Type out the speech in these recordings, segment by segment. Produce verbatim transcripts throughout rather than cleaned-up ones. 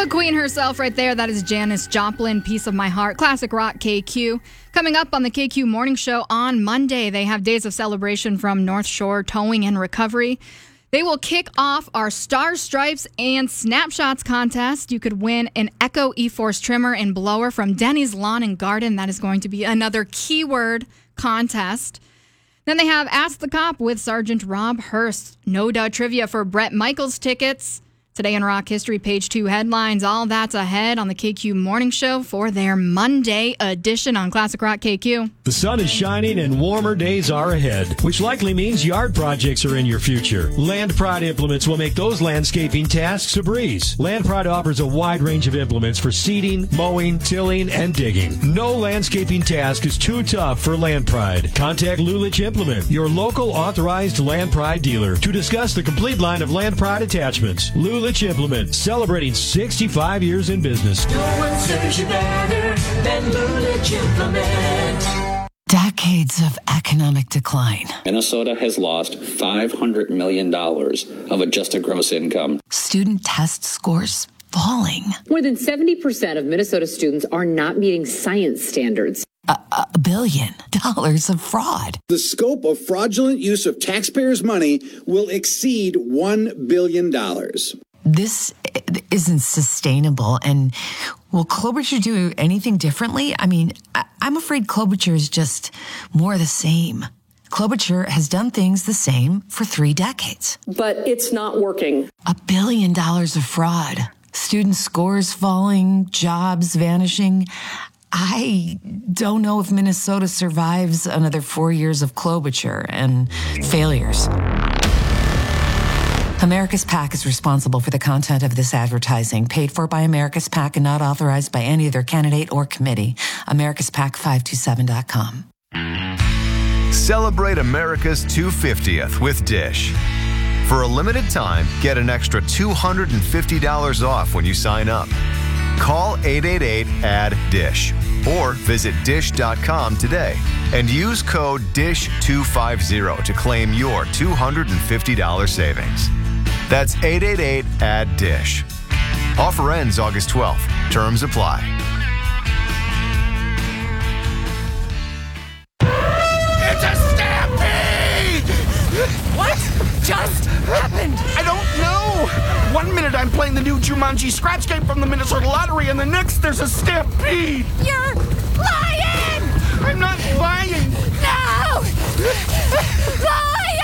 The queen herself right there. That is Janis Joplin, Piece of My Heart. Classic Rock K Q. Coming up on the K Q Morning Show on Monday, they have days of celebration from North Shore Towing and Recovery. They will kick off our Star Stripes and Snapshots contest. You could win an Echo E-Force trimmer and blower from Denny's Lawn and Garden. That is going to be another keyword contest. Then they have Ask the Cop with Sergeant Rob Hurst. No Doubt trivia for Bret Michaels tickets. Today in Rock History, page two headlines. All that's ahead on the K Q Morning Show for their Monday edition on Classic Rock K Q. The sun is shining and warmer days are ahead, which likely means yard projects are in your future. Land Pride implements will make those landscaping tasks a breeze. Land Pride offers a wide range of implements for seeding, mowing, tilling, and digging. No landscaping task is too tough for Land Pride. Contact Lulich Implement, your local authorized Land Pride dealer, to discuss the complete line of Land Pride attachments. Lulich Implement, celebrating sixty-five years in business. No one serves you better than Lulich Implement. Decades of economic decline. Minnesota has lost five hundred million dollars of adjusted gross income. Student test scores falling. More than seventy percent of Minnesota students are not meeting science standards. A, a billion dollars of fraud. The scope of fraudulent use of taxpayers' money will exceed one billion dollars. This isn't sustainable. And will Klobuchar do anything differently? I mean, I, I'm afraid Klobuchar is just more of the same. Klobuchar has done things the same for three decades. But it's not working. A billion dollars of fraud. Student scores falling, jobs vanishing. I don't know if Minnesota survives another four years of Klobuchar and failures. America's PAC is responsible for the content of this advertising, paid for by America's PAC and not authorized by any other candidate or committee. America's PAC five two seven dot com. Celebrate America's two hundred fiftieth with Dish. For a limited time, get an extra two hundred fifty dollars off when you sign up. Call eight eight eight, A D D I S H or visit dish dot com today and use code D I S H two fifty to claim your two hundred fifty dollars savings. That's eight eight eight, A D D I S H. Offer ends August twelfth. Terms apply. It's a stampede! What just happened? I don't know. One minute I'm playing the new Jumanji scratch game from the Minnesota Lottery, and the next there's a stampede. You're lying! I'm not lying. No! Lying!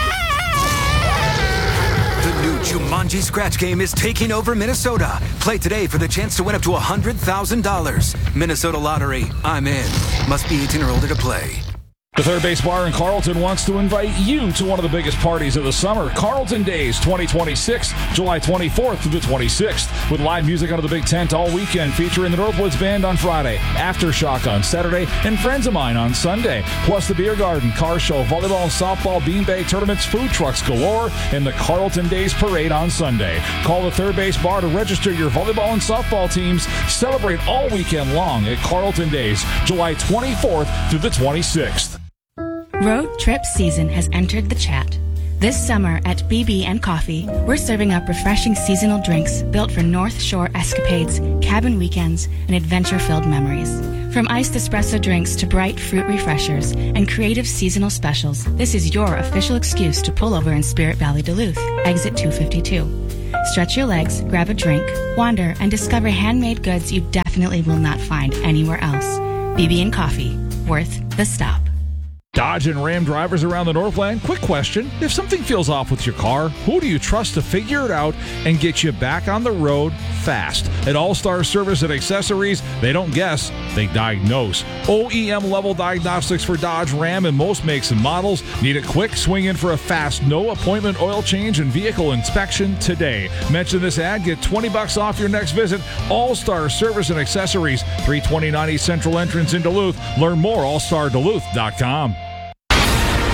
The new Jumanji scratch game is taking over Minnesota. Play today for the chance to win up to one hundred thousand dollars. Minnesota Lottery. I'm in. Must be eighteen or older to play. The Third Base Bar in Carlton wants to invite you to one of the biggest parties of the summer, Carlton Days twenty twenty-six, July twenty-fourth through the twenty-sixth, with live music under the big tent all weekend, featuring the Northwoods Band on Friday, Aftershock on Saturday, and Friends of Mine on Sunday, plus the beer garden, car show, volleyball, softball, beanbag tournaments, food trucks galore, and the Carlton Days Parade on Sunday. Call the Third Base Bar to register your volleyball and softball teams. Celebrate all weekend long at Carlton Days, July twenty-fourth through the twenty-sixth. Road trip season has entered the chat. This summer at B B and Coffee, we're serving up refreshing seasonal drinks built for North Shore escapades, cabin weekends, and adventure-filled memories. From iced espresso drinks to bright fruit refreshers and creative seasonal specials, this is your official excuse to pull over in Spirit Valley, Duluth, exit two fifty-two. Stretch your legs, grab a drink, wander, and discover handmade goods you definitely will not find anywhere else. B B and Coffee, worth the stop. Dodge and Ram drivers around the Northland, quick question. If something feels off with your car, who do you trust to figure it out and get you back on the road fast? At All-Star Service and Accessories, they don't guess, they diagnose. O E M-level diagnostics for Dodge, Ram, and most makes and models. Need it quick? Swing in for a fast, no-appointment oil change and vehicle inspection today. Mention this ad, get twenty bucks off your next visit. All-Star Service and Accessories, three twenty-nine East Central entrance in Duluth. Learn more, all star duluth dot com.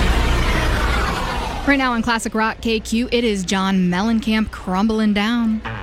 Right now on Classic Rock K Q, it is John Mellencamp, Crumbling Down.